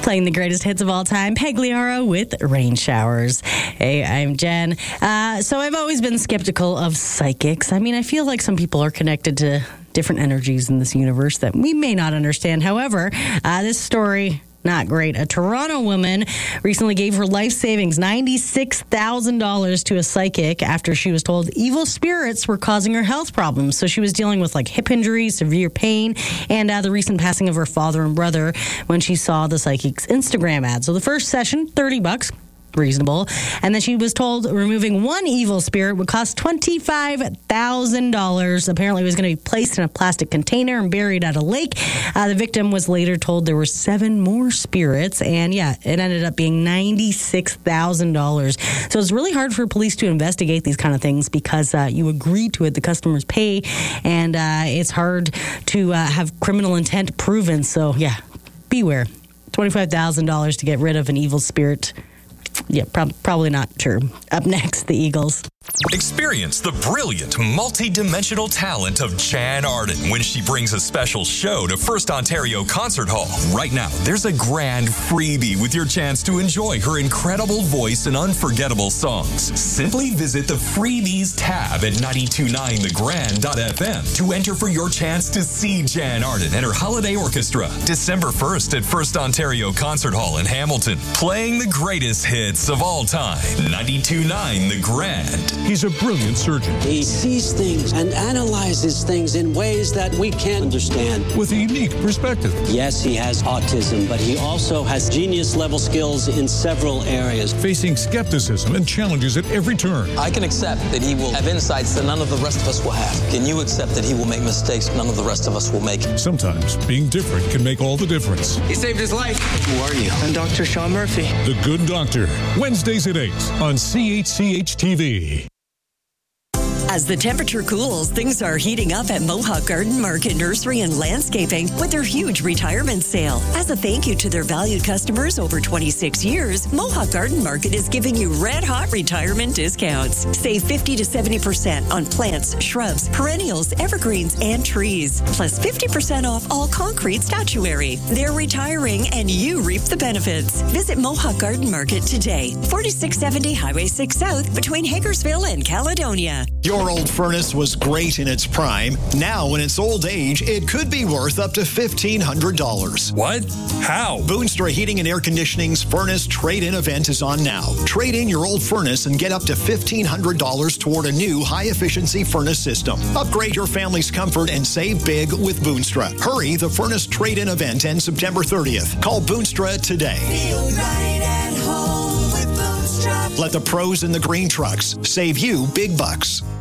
Playing the greatest hits of all time, Pagliaro with Rain Showers. Hey, I'm Jen. So I've always been skeptical of psychics. I mean, I feel like some people are connected to different energies in this universe that we may not understand. However, this story... not great. A Toronto woman recently gave her life savings, $96,000, to a psychic after she was told evil spirits were causing her health problems. So she was dealing with like hip injuries, severe pain, and the recent passing of her father and brother when she saw the psychic's Instagram ad. So the first session, $30. Reasonable. And then she was told removing one evil spirit would cost $25,000. Apparently it was going to be placed in a plastic container and buried at a lake. The victim was later told there were 7 more spirits, and it ended up being $96,000. So it's really hard for police to investigate these kind of things because you agree to it, the customers pay, and it's hard to have criminal intent proven. So beware. $25,000 to get rid of an evil spirit. Yeah, probably not true. Up next, the Eagles. Experience the brilliant, multi-dimensional talent of Jan Arden when she brings a special show to First Ontario Concert Hall. Right now, there's a grand freebie with your chance to enjoy her incredible voice and unforgettable songs. Simply visit the Freebies tab at 929thegrand.fm to enter for your chance to see Jan Arden and her holiday orchestra. December 1st at First Ontario Concert Hall in Hamilton, playing the greatest hits of all time. 929 The Grand. He's a brilliant surgeon. He sees things and analyzes things in ways that we can't understand. With a unique perspective. Yes, he has autism, but he also has genius-level skills in several areas. Facing skepticism and challenges at every turn. I can accept that he will have insights that none of the rest of us will have. Can you accept that he will make mistakes none of the rest of us will make? Sometimes being different can make all the difference. He saved his life. Who are you? I'm Dr. Sean Murphy. The Good Doctor. Wednesdays at 8 on CHCH TV. As the temperature cools, things are heating up at Mohawk Garden Market Nursery and Landscaping with their huge retirement sale. As a thank you to their valued customers over 26 years, Mohawk Garden Market is giving you red-hot retirement discounts. Save 50 to 70% on plants, shrubs, perennials, evergreens, and trees. Plus 50% off all concrete statuary. They're retiring and you reap the benefits. Visit Mohawk Garden Market today. 4670 Highway 6 South between Hagersville and Caledonia. Your old furnace was great in its prime. Now, in its old age, it could be worth up to $1,500. What? How? Boonstra Heating and Air Conditioning's Furnace Trade-In event is on now. Trade in your old furnace and get up to $1,500 toward a new high-efficiency furnace system. Upgrade your family's comfort and save big with Boonstra. Hurry, the Furnace Trade-In event ends September 30th. Call Boonstra today. Feel right at home with Boonstra. Let the pros in the green trucks save you big bucks.